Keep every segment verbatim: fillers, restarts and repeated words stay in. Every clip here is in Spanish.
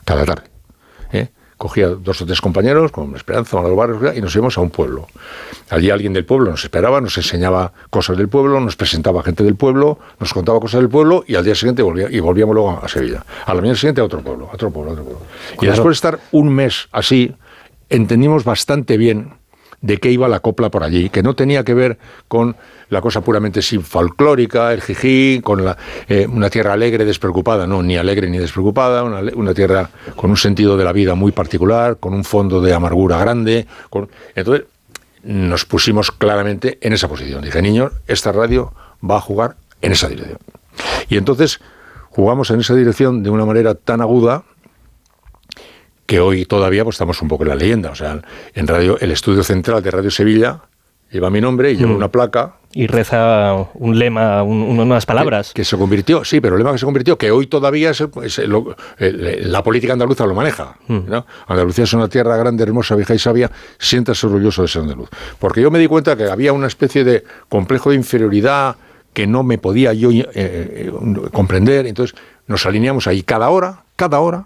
cada tarde. ¿eh? Cogía dos o tres compañeros, con Esperanza, Manolo Barrios, y nos íbamos a un pueblo. Allí alguien del pueblo nos esperaba, nos enseñaba cosas del pueblo, nos presentaba gente del pueblo, nos contaba cosas del pueblo, y al día siguiente volvía, y volvíamos luego a Sevilla. A la mañana siguiente a otro pueblo, a otro pueblo, a otro pueblo. Claro. Y después de estar un mes así, entendimos bastante bien de qué iba la copla por allí, que no tenía que ver con la cosa puramente sin folclórica, el jijí, con la, eh, una tierra alegre, despreocupada, no, ni alegre ni despreocupada, una, una tierra con un sentido de la vida muy particular, con un fondo de amargura grande. Con... Entonces nos pusimos claramente en esa posición. Dije, niños, esta radio va a jugar en esa dirección. Y entonces jugamos en esa dirección de una manera tan aguda que hoy todavía pues estamos un poco en la leyenda. O sea, en radio, el estudio central de Radio Sevilla lleva mi nombre y lleva mm. una placa. Y reza un lema, un, unas palabras. Que, que se convirtió, sí, pero el lema que se convirtió, que hoy todavía es, es lo, el, la política andaluza lo maneja. Mm. ¿no? Andalucía es una tierra grande, hermosa, vieja y sabia, siéntase orgulloso de ser andaluz. Porque yo me di cuenta que había una especie de complejo de inferioridad que no me podía yo eh, eh, comprender. Entonces nos alineamos ahí cada hora, cada hora,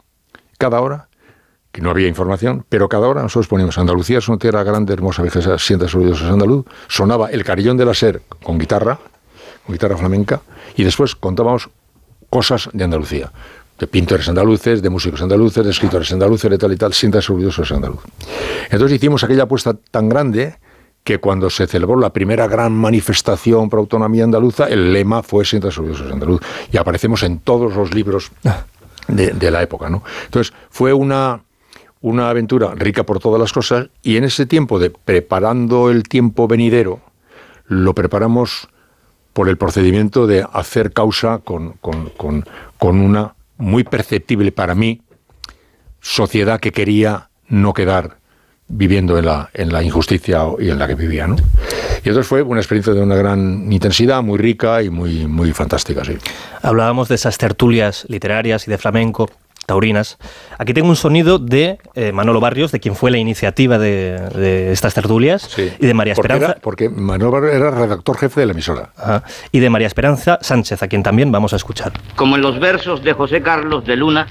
cada hora, que no había información, pero cada hora nosotros poníamos Andalucía es una tierra grande, hermosa, vieja, siéntase orgulloso de andaluz. Sonaba El Carillón de la Ser con guitarra, con guitarra flamenca, y después contábamos cosas de Andalucía, de pintores andaluces, de músicos andaluces, de escritores andaluces, de tal y tal, siéntase orgulloso de ser andaluz. Entonces hicimos aquella apuesta tan grande que cuando se celebró la primera gran manifestación por autonomía andaluza, el lema fue siéntase orgulloso de ser andaluz, y aparecemos en todos los libros de, de la época, ¿no? Entonces fue una... una aventura rica por todas las cosas, y en ese tiempo de preparando el tiempo venidero, lo preparamos por el procedimiento de hacer causa con, con, con, con una muy perceptible para mí sociedad que quería no quedar viviendo en la, en la injusticia y en la que vivía, ¿no? Y entonces fue una experiencia de una gran intensidad, muy rica y muy, muy fantástica, sí. Hablábamos de esas tertulias literarias y de flamenco, taurinas. Aquí tengo un sonido de eh, Manolo Barrios, de quien fue la iniciativa de, de estas tertulias, sí. y de María porque Esperanza... Era, porque Manolo Barrios era redactor jefe de la emisora. Ajá. Y de María Esperanza Sánchez, a quien también vamos a escuchar. Como en los versos de José Carlos de Luna,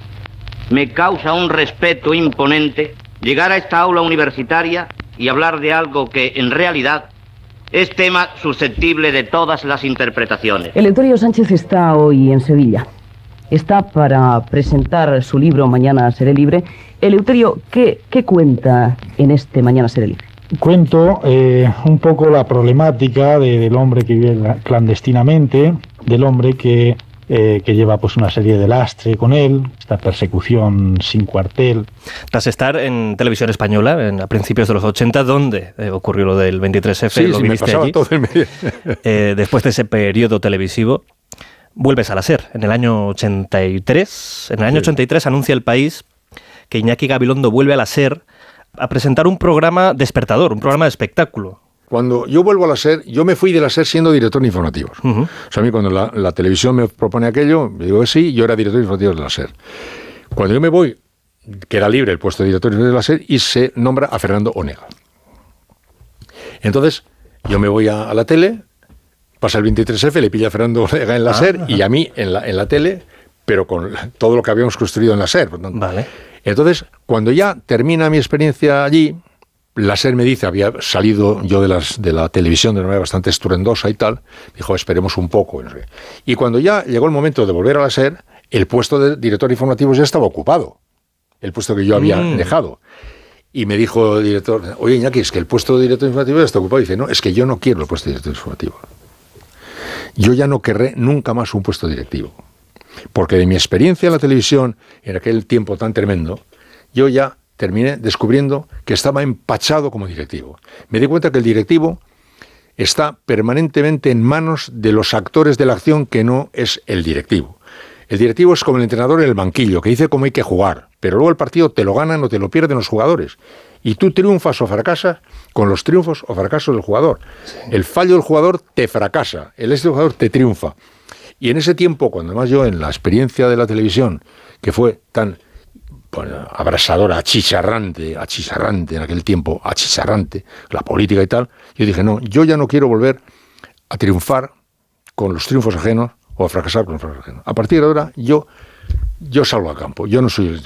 me causa un respeto imponente llegar a esta aula universitaria y hablar de algo que, en realidad, es tema susceptible de todas las interpretaciones. Eleuterio Sánchez está hoy en Sevilla. Está para presentar su libro Mañana seré libre. Eleuterio, ¿qué, qué cuenta en este Mañana seré libre? Cuento eh, un poco la problemática de, del hombre que vive clandestinamente, del hombre que, eh, que lleva pues una serie de lastre con él, esta persecución sin cuartel. Tras estar en Televisión Española en, a principios de los ochenta, donde eh, ocurrió lo del veintitrés efe, sí, lo sí, viviste me pasaba allí, todo el medio. eh, después de ese periodo televisivo, vuelves a la SER en el año ochenta y tres. En el año sí. ochenta y tres anuncia El País que Iñaki Gabilondo vuelve a la SER a presentar un programa despertador, un programa de espectáculo. Cuando yo vuelvo a la SER, yo me fui de la SER siendo director de informativos. Uh-huh. O sea, a mí cuando la, la televisión me propone aquello, me digo que sí, yo era director de informativos de la SER. Cuando yo me voy, queda libre el puesto de director de la SER y se nombra a Fernando Onega. Entonces, yo me voy a, a la tele... Pasa el veintitrés efe, le pilla a Fernando Onega en la ah, SER y a mí en la, en la tele, pero con todo lo que habíamos construido en la SER. Vale. Entonces, cuando ya termina mi experiencia allí, la SER me dice, había salido yo de, las, de la televisión de una manera bastante estruendosa y tal, dijo, esperemos un poco. No sé. Y cuando ya llegó el momento de volver a la SER, el puesto de director informativo ya estaba ocupado, el puesto que yo había mm. dejado. Y me dijo el director, oye Iñaki, es que el puesto de director informativo ya está ocupado. Y dice, no, es que yo no quiero el puesto de director informativo. Yo ya no querré nunca más un puesto directivo, porque de mi experiencia en la televisión, en aquel tiempo tan tremendo, yo ya terminé descubriendo que estaba empachado como directivo. Me di cuenta que el directivo está permanentemente en manos de los actores de la acción que no es el directivo. El directivo es como el entrenador en el banquillo, que dice cómo hay que jugar, pero luego el partido te lo ganan o te lo pierden los jugadores. Y tú triunfas o fracasas con los triunfos o fracasos del jugador. Sí. El fallo del jugador te fracasa, el éxito del jugador te triunfa. Y en ese tiempo, cuando además yo en la experiencia de la televisión, que fue tan bueno, abrasadora, achicharrante, achicharrante en aquel tiempo, achicharrante, la política y tal, yo dije, no, yo ya no quiero volver a triunfar con los triunfos ajenos o a fracasar con los fracasos ajenos. A partir de ahora, yo... Yo salgo al campo, yo no soy